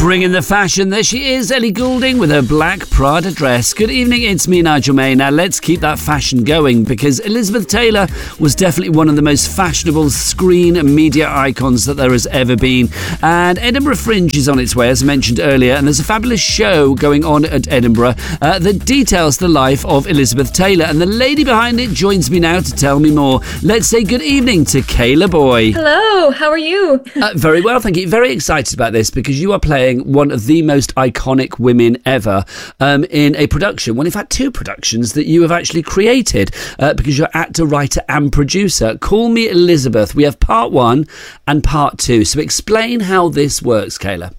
Bringing the fashion, there she is, Ellie Goulding with her black Prada dress. Good evening, it's me, Nigel May. Now let's keep that fashion going, because Elizabeth Taylor was definitely one of the most fashionable screen and media icons that there has ever been. And Edinburgh Fringe is on its way, as I mentioned earlier, and there's a fabulous show going on at Edinburgh that details the life of Elizabeth Taylor. And the lady behind it joins me now to tell me more. Let's say good evening to Kayla Boy. Hello, how are you? Very well, thank you. Very excited about this because you are playing one of the most iconic women ever in a production. Well, in fact, two productions that you have actually created because you're actor, writer and producer. Call Me Elizabeth. We have part one and part two. So explain how this works, Kayla.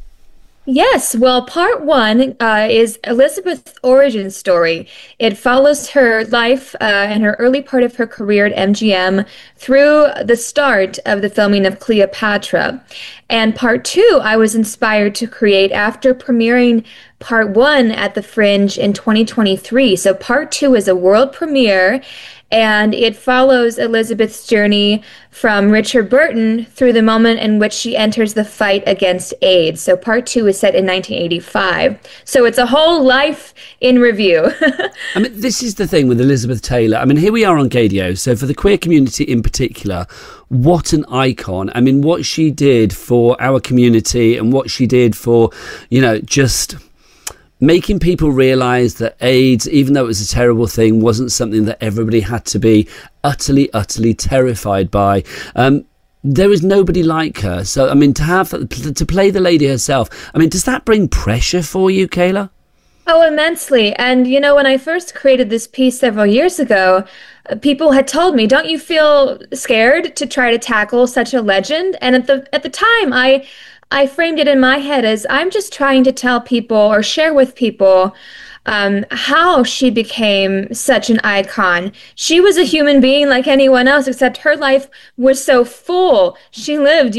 Yes, well, part one is Elizabeth's origin story. It follows her life and her early part of her career at MGM through the start of the filming of Cleopatra. And part two, I was inspired to create after premiering part one at the Fringe in 2023. So part two is a world premiere, and it follows Elizabeth's journey from Richard Burton through the moment in which she enters the fight against AIDS. So part two is set in 1985. So it's a whole life in review. I mean, this is the thing with Elizabeth Taylor. I mean, here we are on Gadio. So for the queer community in particular, what an icon. I mean, what she did for our community and what she did for, you know, just making people realise that AIDS, even though it was a terrible thing, wasn't something that everybody had to be utterly terrified by. There is nobody like her. So, I mean, to play the lady herself, I mean, does that bring pressure for you, Kayla? Oh, immensely. And, you know, when I first created this piece several years ago, people had told me, don't you feel scared to try to tackle such a legend? And at the time, I framed it in my head as I'm just trying to tell people or share with people how she became such an icon. She was a human being like anyone else, except her life was so full. She lived,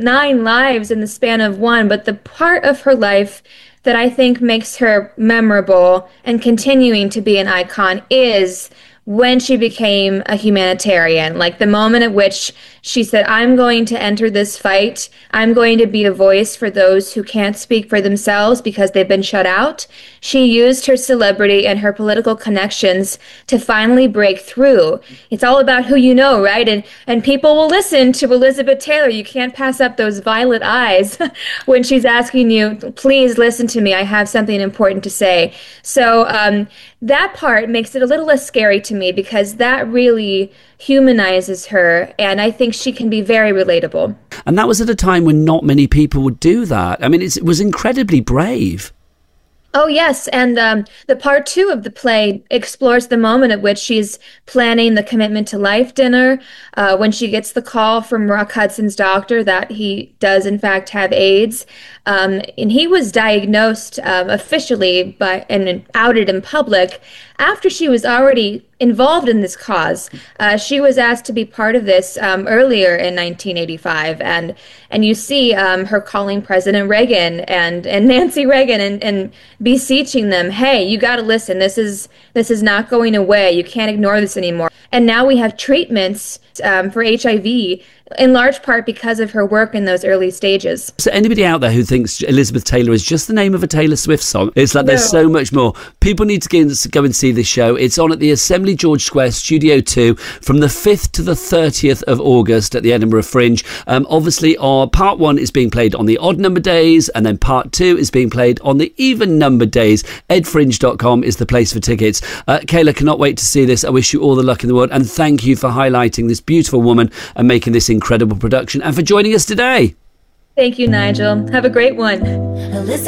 9 lives in the span of one, but the part of her life that I think makes her memorable and continuing to be an icon is when she became a humanitarian, like the moment at which she said, I'm going to enter this fight. I'm going to be a voice for those who can't speak for themselves because they've been shut out. She used her celebrity and her political connections to finally break through. It's all about who you know, right? And people will listen to Elizabeth Taylor. You can't pass up those violet eyes when she's asking you, please listen to me. I have something important to say. So that part makes it a little less scary to me because that really humanizes her, and I think she can be very relatable. And that was at a time when not many people would do that. I mean, it was incredibly brave. Oh, yes. And the part two of the play explores the moment at which she's planning the commitment to life dinner, when she gets the call from Rock Hudson's doctor that he does, in fact, have AIDS. And he was diagnosed officially and outed in public after she was already involved in this cause. She was asked to be part of this earlier in 1985, and you see her calling President Reagan and Nancy Reagan and beseeching them, hey, you got to listen. This is not going away. You can't ignore this anymore. And now we have treatments for HIV, in large part because of her work in those early stages. So anybody out there who thinks Elizabeth Taylor is just the name of a Taylor Swift song, it's like there's so much more. People need to go and see this show. It's on at the Assembly George Square Studio 2 from the 5th to the 30th of August at the Edinburgh Fringe. Obviously, part one is being played on the odd number days, and then part two is being played on the even number days. edfringe.com is the place for tickets. Kayla, cannot wait to see this. I wish you all the luck in the world, and thank you for highlighting this beautiful woman and making this incredible production, and for joining us today. Thank you, Nigel. Have a great one.